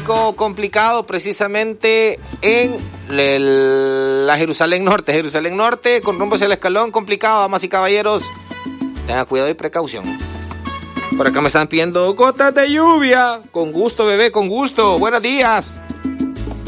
tráfico complicado precisamente en la Jerusalén Norte, con rumbo hacia el Escalón, complicado, damas y caballeros. Tengan cuidado y precaución. Por acá me están pidiendo gotas de lluvia. Con gusto, bebé, con gusto. Buenos días.